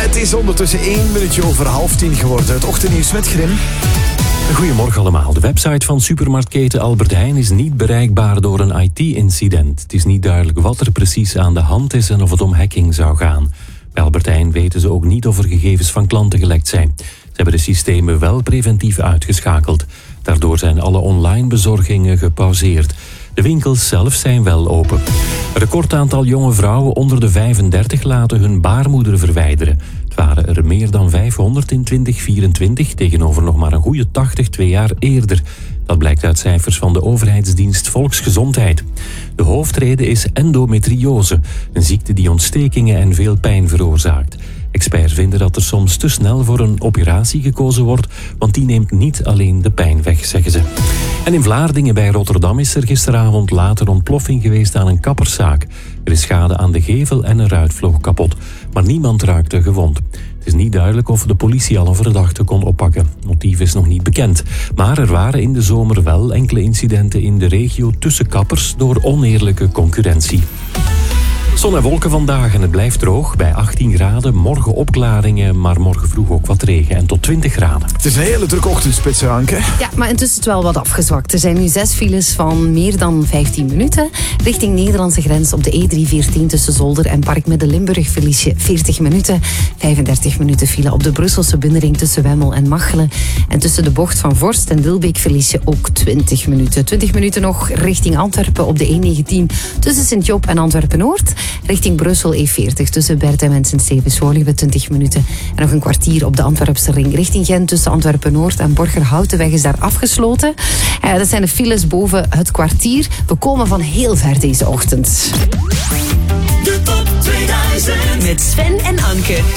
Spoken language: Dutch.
Het is ondertussen 1 minuutje over 9:30 geworden. Het ochtendnieuws met Grim. Goedemorgen allemaal. De website van supermarktketen Albert Heijn is niet bereikbaar door een IT-incident. Het is niet duidelijk wat er precies aan de hand is en of het om hacking zou gaan. Bij Albert Heijn weten ze ook niet of er gegevens van klanten gelekt zijn. Ze hebben de systemen wel preventief uitgeschakeld. Daardoor zijn alle online bezorgingen gepauzeerd. De winkels zelf zijn wel open. Een recordaantal jonge vrouwen onder de 35 laten hun baarmoeder verwijderen. Het waren er meer dan 500 in 2024, tegenover nog maar een goede 80 2 jaar eerder. Dat blijkt uit cijfers van de overheidsdienst Volksgezondheid. De hoofdreden is endometriose, een ziekte die ontstekingen en veel pijn veroorzaakt. Experts vinden dat er soms te snel voor een operatie gekozen wordt, want die neemt niet alleen de pijn weg, zeggen ze. En in Vlaardingen bij Rotterdam is er gisteravond laat een ontploffing geweest aan een kapperszaak. Er is schade aan de gevel en een ruit vloog kapot, maar niemand raakte gewond. Het is niet duidelijk of de politie al een verdachte kon oppakken. Het motief is nog niet bekend. Maar er waren in de zomer wel enkele incidenten in de regio tussen kappers door oneerlijke concurrentie. Zon en wolken vandaag en het blijft droog bij 18 graden. Morgen opklaringen, maar morgen vroeg ook wat regen en tot 20 graden. Het is een hele drukke ochtendspits, Anke. Ja, maar intussen is het wel wat afgezwakt. Er zijn nu 6 files van meer dan 15 minuten. Richting Nederlandse grens op de E314 tussen Zolder en Park Midden-Limburg verlies je 40 minuten. 35 minuten file op de Brusselse binnenring tussen Wemmel en Machelen. En tussen de bocht van Vorst en Dilbeek verlies je ook 20 minuten. 20 minuten nog richting Antwerpen op de E19 tussen Sint-Job en Antwerpen-Noord. Richting Brussel E40 tussen Berthem en Sint-Stevens-Woluwe 20 minuten. En nog een kwartier op de Antwerpse ring richting Gent tussen Antwerpen-Noord en Borgerhoutenweg is daar afgesloten. Dat zijn de files boven het kwartier. We komen van heel ver deze ochtend. De top 2000 met Sven en Anke.